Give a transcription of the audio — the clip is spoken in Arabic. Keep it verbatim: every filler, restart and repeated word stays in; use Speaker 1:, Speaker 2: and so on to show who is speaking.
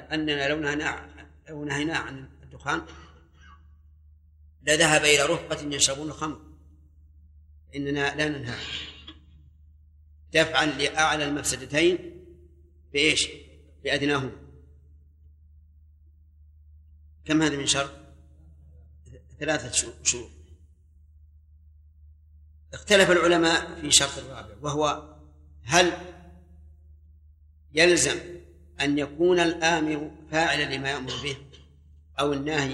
Speaker 1: أننا لو نهينا لو نهينا عن الدخان لذهب إلى رفقة يشربون الخمر، إننا لا ننهى. دفعا لأعلى المفسدتين بإيش؟ بأدناهما. كم هذا من شرط؟ ثلاثة شروط. اختلف العلماء في شرط الرابع، وهو هل يلزم أن يكون الآمر فاعلا لما يأمر به أو الناهي